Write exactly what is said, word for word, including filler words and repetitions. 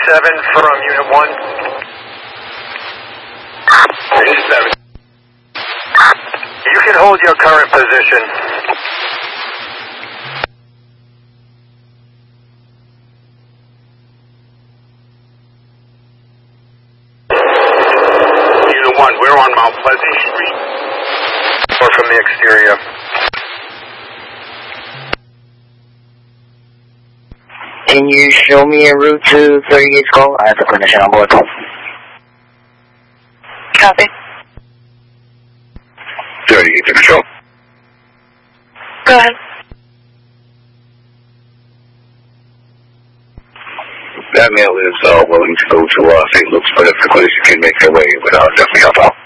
seven from Unit one. seven. You can hold your current position. Unit one, we're on Mount Pleasant Street. Or from the exterior. Can you show me a route to thirty-eight Skull? I have a clinician on board. Copy. thirty-eight to control. Go ahead. That male is uh, willing to go to uh, Saint Luke's, but if the clinician can make their way, it would uh, definitely help out.